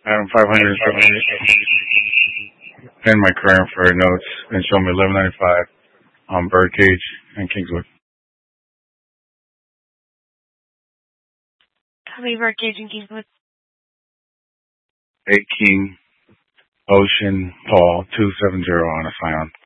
Adam 578. Pin my career for notes and show me 1195 on Birdcage and Kingswood. How many Birdcage and Kingswood? 8 King, Ocean, Paul, 270 on a Scion.